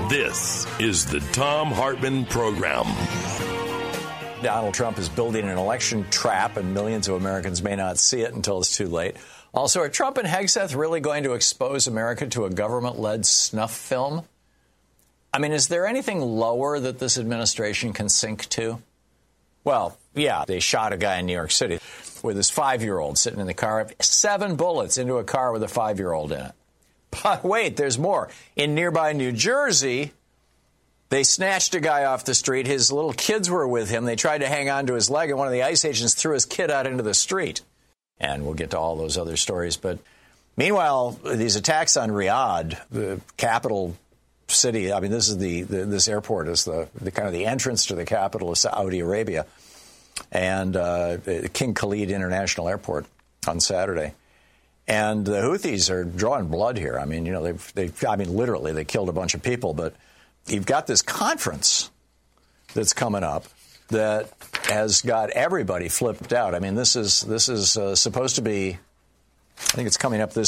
This is the Thom Hartmann Program. Donald Trump is building an election trap, and millions of Americans may not see it until it's too late. Also, are Trump and Hegseth really going to expose America to a government-led snuff film? I mean, is there anything lower that this administration can sink to? Well, yeah, they shot a guy in New York City with his 5-year-old sitting in the car. 7 bullets into a car with a 5-year-old in it. But wait, there's more. In nearby New Jersey, they snatched a guy off the street. His little kids were with him. They tried to hang on to his leg, and one of the ICE agents threw his kid out into the street. And we'll get to all those other stories. But meanwhile, these attacks on Riyadh, the capital city, I mean, this is this airport is the kind of the entrance to the capital of Saudi Arabia, and King Khalid International Airport on Saturday. And the Houthis are drawing blood here. I mean, you know, literally, they killed a bunch of people. But you've got this conference that's coming up that has got everybody flipped out. I mean, this is supposed to be, I think it's coming up this